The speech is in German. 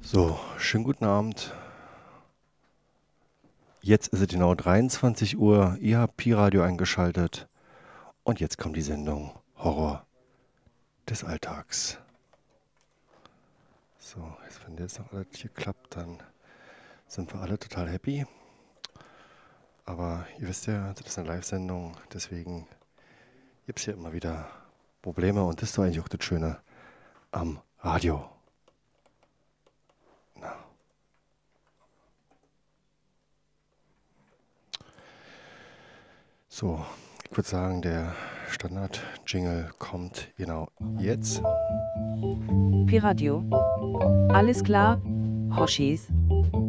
So, schönen guten Abend. Jetzt ist es genau 23 Uhr. Ihr habt Pi-Radio eingeschaltet. Und jetzt kommt die Sendung Horror des Alltags. So, wenn jetzt noch alles hier klappt, dann sind wir alle total happy. Aber ihr wisst ja, das ist eine Live-Sendung. Deswegen gibt es hier immer wieder Probleme. Und das ist doch eigentlich auch das Schöne am Radio. Na. So, ich würde sagen, der Standard-Jingle kommt genau jetzt. Pi-Radio. Alles klar, Hoshis.